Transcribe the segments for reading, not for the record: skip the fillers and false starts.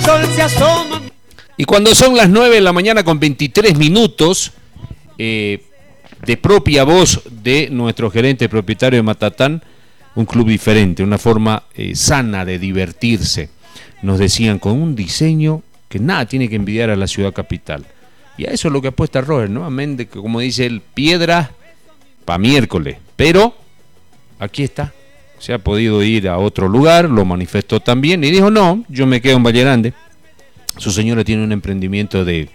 sol se asoma. Y cuando son las 9 de la mañana con 23 minutos, de propia voz de nuestro gerente propietario de Matatán, un club diferente, una forma sana de divertirse. Nos decían con un diseño que nada tiene que envidiar a la ciudad capital. Y a eso es lo que apuesta Roger, ¿no? Amén de que, como dice él, piedra para miércoles. Pero aquí está. Se ha podido ir a otro lugar, lo manifestó también y dijo, no, yo me quedo en Valle Grande. Su señora tiene un emprendimiento de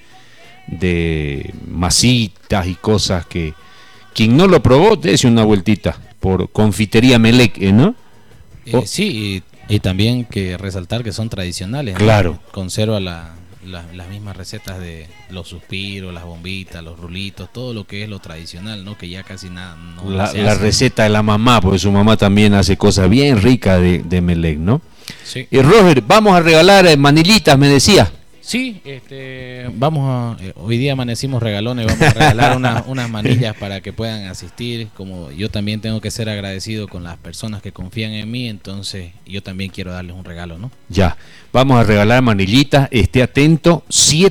masitas y cosas que quien no lo probó, dése una vueltita por Confitería Melec, ¿no? Sí, y también que resaltar que son tradicionales, ¿no? Claro. Conserva las mismas recetas de los suspiros, las bombitas, los rulitos, todo lo que es lo tradicional, ¿no? Que ya casi nada. No la receta de la mamá, porque su mamá también hace cosas bien ricas de Melec, ¿no? Sí. Y Roger, vamos a regalar manilitas, me decía. Sí, hoy día amanecimos regalones, vamos a regalar unas manillas para que puedan asistir. Como yo también tengo que ser agradecido con las personas que confían en mí, entonces yo también quiero darles un regalo, ¿no? Ya, vamos a regalar manillitas, esté atento,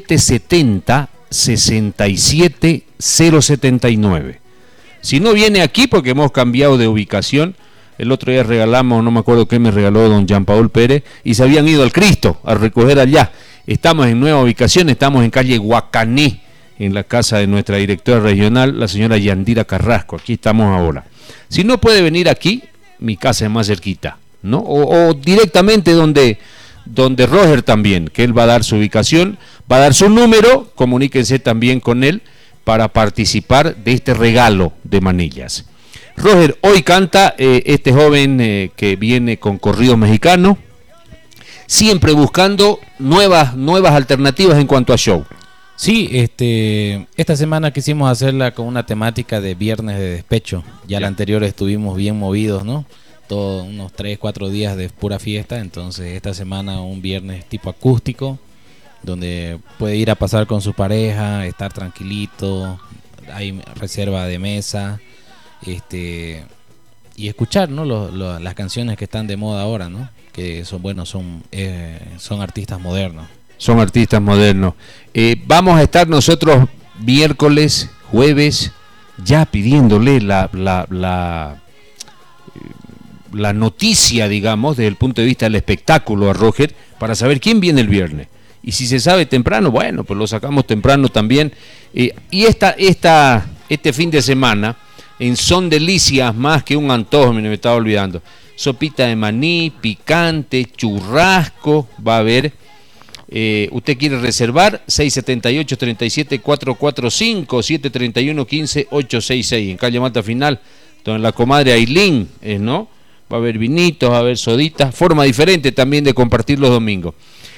770-67-079. Si no viene aquí, porque hemos cambiado de ubicación, el otro día regalamos, no me acuerdo qué me regaló don Jean Paul Pérez, y se habían ido al Cristo a recoger allá. Estamos en nueva ubicación, estamos en calle Huacané, en la casa de nuestra directora regional, la señora Yandira Carrasco. Aquí estamos ahora. Si no puede venir aquí, mi casa es más cerquita, ¿no? O directamente donde Roger también, que él va a dar su ubicación, va a dar su número, comuníquense también con él para participar de este regalo de manillas. Roger, hoy canta este joven que viene con corrido mexicano, siempre buscando nuevas alternativas en cuanto a show. Sí, esta semana quisimos hacerla con una temática de viernes de despecho. Ya la anterior estuvimos bien movidos, ¿no? Todos unos 3-4 días de pura fiesta. Entonces esta semana un viernes tipo acústico, donde puede ir a pasar con su pareja, estar tranquilito, hay reserva de mesa, y escuchar, ¿no? Las canciones que están de moda ahora, ¿no? Que son artistas modernos. Son artistas modernos. Vamos a estar nosotros miércoles, jueves, ya pidiéndole la noticia, digamos, desde el punto de vista del espectáculo a Roger, para saber quién viene el viernes. Y si se sabe temprano, bueno, pues lo sacamos temprano también. Y este fin de semana, en Son Delicias, más que un antojo, me estaba olvidando. Sopita de maní, picante, churrasco, va a haber. Usted quiere reservar, 678-37445, 731-15-866, en calle Mata Final, donde la comadre Ailín, ¿no? Va a haber vinitos, va a haber soditas, forma diferente también de compartir los domingos.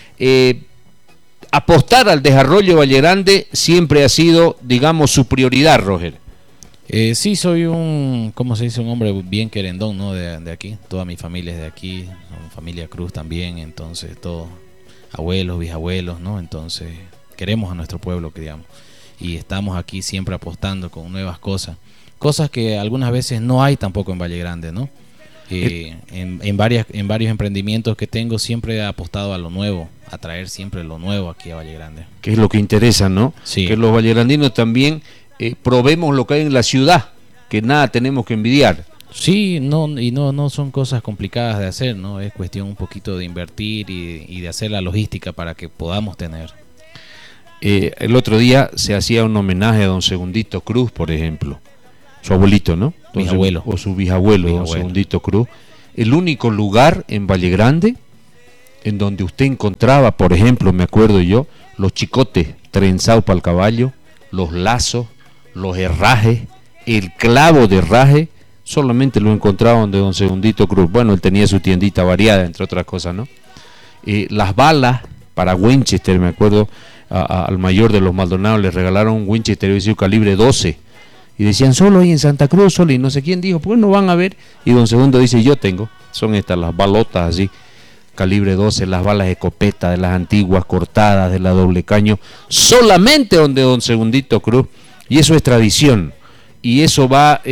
Apostar al desarrollo Valle Grande siempre ha sido, digamos, su prioridad, Roger. Sí, soy un hombre bien querendón, ¿no? De aquí, toda mi familia es de aquí, son familia Cruz también, entonces todos abuelos, bisabuelos, ¿no? Entonces queremos a nuestro pueblo, que digamos, y estamos aquí siempre apostando con nuevas cosas que algunas veces no hay tampoco en Valle Grande, ¿no? En varios emprendimientos que tengo siempre he apostado a lo nuevo, a traer siempre lo nuevo aquí a Valle Grande. Que es lo que interesa, ¿no? Sí. Que los vallegrandinos también probemos lo que hay en la ciudad, que nada tenemos que envidiar. Sí, no son cosas complicadas de hacer, ¿no? Es cuestión un poquito de invertir y de hacer la logística para que podamos tener. El otro día se hacía un homenaje a don Segundito Cruz, por ejemplo, su abuelito, ¿no? Bisabuelo. O su bisabuelo, don Segundito Cruz. El único lugar en Valle Grande en donde usted encontraba, por ejemplo, me acuerdo yo, los chicotes trenzados para el caballo, los lazos, los herrajes, el clavo de herraje, solamente lo encontraba donde don Segundito Cruz. Bueno, él tenía su tiendita variada, entre otras cosas, ¿no? Las balas para Winchester, me acuerdo, al mayor de los Maldonados le regalaron un Winchester de calibre 12, y decían, solo ahí en Santa Cruz, solo, y no sé quién dijo, pues no van a ver, y don Segundo dice, yo tengo, son estas las balotas así, calibre 12, las balas de escopeta de las antiguas cortadas, de la doble caño, solamente donde don Segundito Cruz, y eso es tradición, y eso va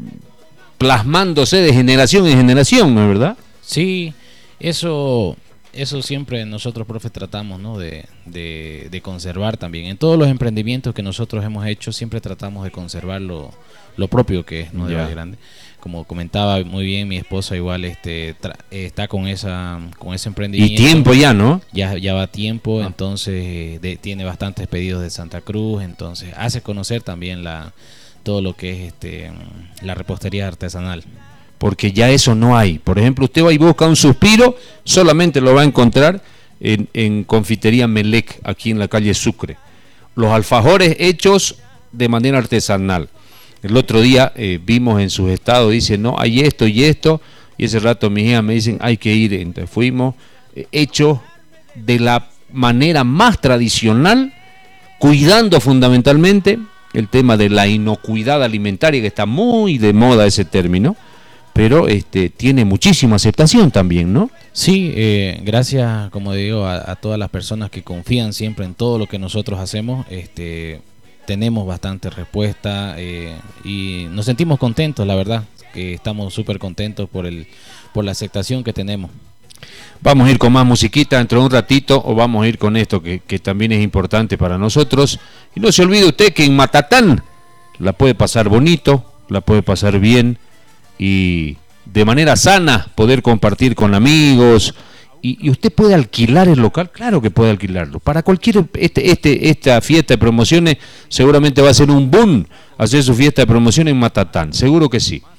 plasmándose de generación en generación, ¿no es verdad? Sí, eso eso siempre nosotros, profe, tratamos, ¿no? de conservar también. En todos los emprendimientos que nosotros hemos hecho, siempre tratamos de conservar lo propio que es, ¿no? De Valle Grande. Como comentaba muy bien mi esposa, igual está con ese emprendimiento. Y tiempo ya, ¿no? Ya va tiempo, entonces tiene bastantes pedidos de Santa Cruz, entonces hace conocer también todo lo que es la repostería artesanal. Porque ya eso no hay. Por ejemplo, usted va y busca un suspiro, solamente lo va a encontrar en Confitería Melec, aquí en la calle Sucre. Los alfajores hechos de manera artesanal. El otro día vimos en sus estados, dice, no, hay esto y esto, y ese rato mis hijas me dicen, hay que ir. Entonces fuimos, hechos de la manera más tradicional, cuidando fundamentalmente el tema de la inocuidad alimentaria, que está muy de moda ese término, pero tiene muchísima aceptación también, ¿no? Sí, gracias, como digo, a todas las personas que confían siempre en todo lo que nosotros hacemos. Tenemos bastante respuesta y nos sentimos contentos, la verdad, que estamos súper contentos por la aceptación que tenemos. Vamos a ir con más musiquita dentro de un ratito, o vamos a ir con esto que también es importante para nosotros. Y no se olvide usted que en Matatán la puede pasar bonito, la puede pasar bien, y de manera sana poder compartir con amigos. Y usted puede alquilar el local, claro que puede alquilarlo. Para cualquier esta fiesta de promociones seguramente va a ser un boom hacer su fiesta de promoción en Matatán, seguro que sí.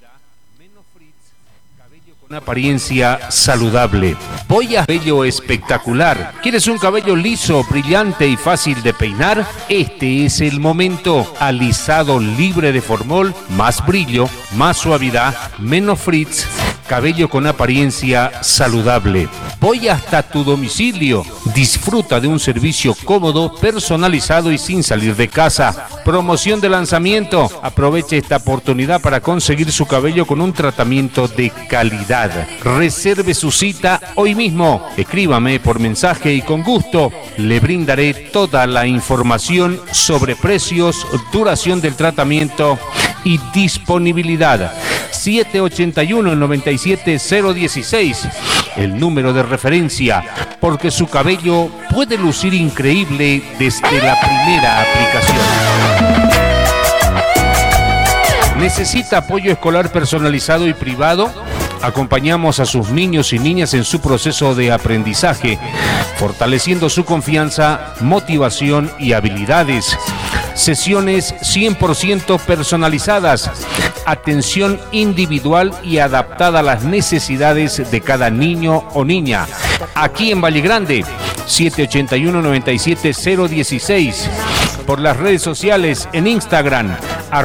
Una apariencia saludable. Boya Cabello Espectacular. ¿Quieres un cabello liso, brillante y fácil de peinar? Este es el momento. Alisado libre de formol, más brillo, más suavidad, menos frizz. Cabello con apariencia saludable. Voy hasta tu domicilio. Disfruta de un servicio cómodo, personalizado y sin salir de casa. Promoción de lanzamiento. Aproveche esta oportunidad para conseguir su cabello con un tratamiento de calidad. Reserve su cita hoy mismo. Escríbame por mensaje y con gusto le brindaré toda la información sobre precios, duración del tratamiento y disponibilidad. 781-97-016, el número de referencia, porque su cabello puede lucir increíble desde la primera aplicación. ¿Necesita apoyo escolar personalizado y privado? Acompañamos a sus niños y niñas en su proceso de aprendizaje, fortaleciendo su confianza, motivación y habilidades. Sesiones 100% personalizadas, atención individual y adaptada a las necesidades de cada niño o niña. Aquí en Valle Grande, 781-97-016. Por las redes sociales en Instagram,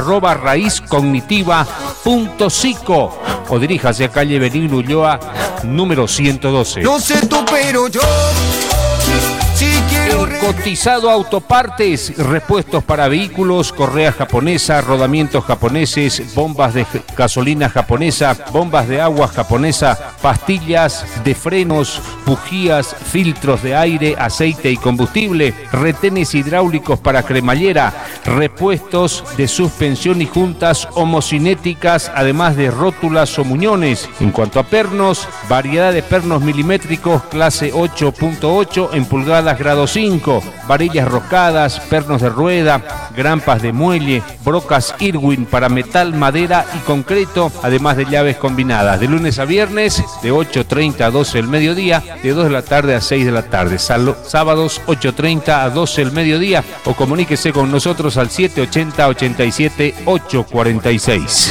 @raizcognitiva.psico, o diríjase a calle Benigno Ulloa, número 112. No sé tú, pero yo sí quiero. El cotizado autopartes, repuestos para vehículos, correa japonesa, rodamientos japoneses, bombas de gasolina japonesa, bombas de agua japonesa, pastillas de frenos, bujías, filtros de aire, aceite y combustible, retenes hidráulicos para cremallera, repuestos de suspensión y juntas homocinéticas, además de rótulas o muñones. En cuanto a pernos, variedad de pernos milimétricos clase 8.8 en pulgadas grado 5, varillas roscadas, pernos de rueda, grampas de muelle, brocas Irwin para metal, madera y concreto, además de llaves combinadas, de lunes a viernes de 8:30 a 12 del mediodía, de 2 de la tarde a 6 de la tarde, sábados 8:30 a 12 del mediodía, o comuníquese con nosotros al 780-87-846.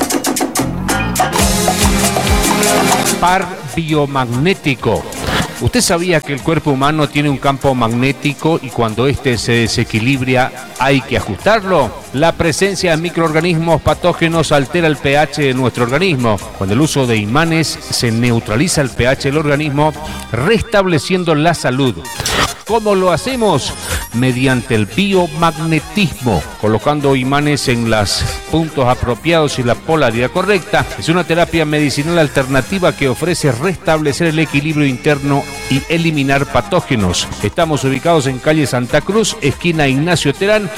Par biomagnético. ¿Usted sabía que el cuerpo humano tiene un campo magnético y cuando éste se desequilibra hay que ajustarlo? La presencia de microorganismos patógenos altera el pH de nuestro organismo. Con el uso de imanes se neutraliza el pH del organismo, restableciendo la salud. ¿Cómo lo hacemos? Mediante el biomagnetismo, colocando imanes en los puntos apropiados y la polaridad correcta. Es una terapia medicinal alternativa que ofrece restablecer el equilibrio interno y eliminar patógenos. Estamos ubicados en calle Santa Cruz, esquina Ignacio Terán,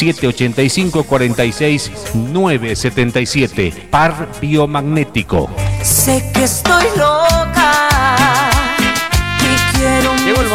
785-46-977. Par biomagnético. Sé que estoy loca,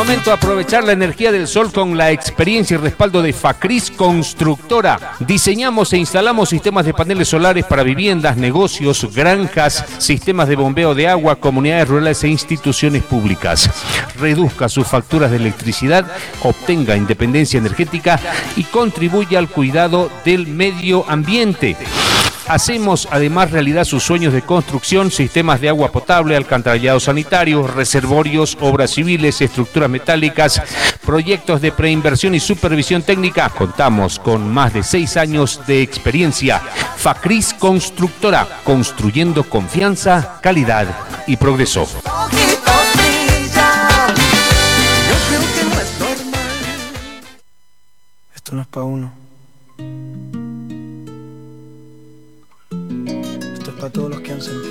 momento de aprovechar la energía del sol con la experiencia y respaldo de Facris Constructora. Diseñamos e instalamos sistemas de paneles solares para viviendas, negocios, granjas, sistemas de bombeo de agua, comunidades rurales e instituciones públicas. Reduzca sus facturas de electricidad, obtenga independencia energética y contribuya al cuidado del medio ambiente. Hacemos además realidad sus sueños de construcción, sistemas de agua potable, alcantarillados sanitarios, reservorios, obras civiles, estructuras metálicas, proyectos de preinversión y supervisión técnica. Contamos con más de 6 años de experiencia. Facris Constructora, construyendo confianza, calidad y progreso. Esto no es para uno. Esto es para todos los que han sentido.